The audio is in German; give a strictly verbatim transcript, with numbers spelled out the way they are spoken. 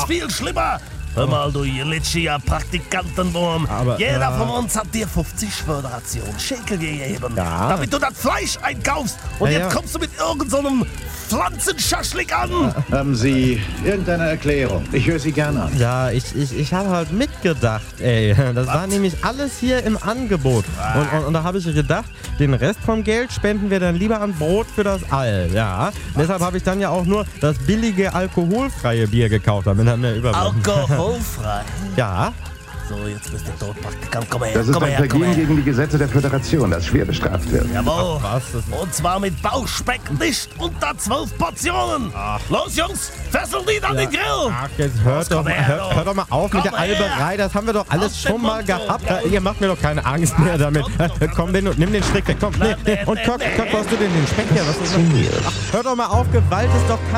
ist viel schlimmer. Hör mal, du Jelitschier Praktikantenwurm. Aber, Jeder äh, von uns hat dir fünfzig Föderation Schäkel gegeben, Ja. damit du das Fleisch einkaufst. Und Ja, jetzt ja. kommst du mit irgendeinem so Pflanzenschaschlik an. Haben Sie irgendeine Erklärung? Ich höre Sie gerne an. Ja, ich, ich, ich habe halt mitgedacht, ey. Das war nämlich alles hier im Angebot. Und, und, und da habe ich gedacht, den Rest vom Geld spenden wir dann lieber an Brot für das All. Ja. Deshalb habe ich dann ja auch nur das billige alkoholfreie Bier gekauft, damit er mehr überbleibt. Alkoholfrei. Ja. So, jetzt bist du tot, Praktikant. Komm her, Das ist komm ein her, komm Vergehen her. gegen die Gesetze der Föderation, das schwer bestraft wird. Jawohl. Ach, was? Das- Und zwar mit Bauchspeck nicht unter zwölf Portionen. Los, Jungs, fesseln die an den Grill. Ach, jetzt hört Los, doch, komm mal- her, hört, du. hört doch mal auf mit Komm der her. Alberei. Das haben wir doch alles Aus schon dem mal Mund, gehabt. ja. Ihr macht mir doch keine Angst mehr damit. Komm, Ben, nimm den Strick weg. Komm, nee, nee, nee. Und nee, Kirk, nee. Kirk, wo hast du denn den Speck her? Was ist das? Ach, hör doch mal auf, Gewalt ist doch